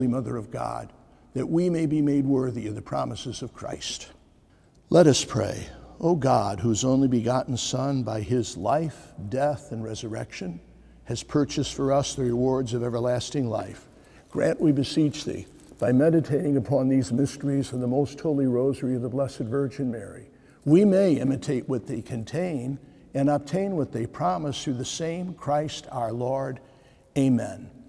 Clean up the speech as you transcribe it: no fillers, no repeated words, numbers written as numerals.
Mother of God, that we may be made worthy of the promises of Christ. Let us pray. O God, whose only begotten Son, by his life, death, and resurrection, has purchased for us the rewards of everlasting life, grant, we beseech thee, by meditating upon these mysteries of the most holy rosary of the Blessed Virgin Mary, we may imitate what they contain and obtain what they promise through the same Christ our Lord. Amen.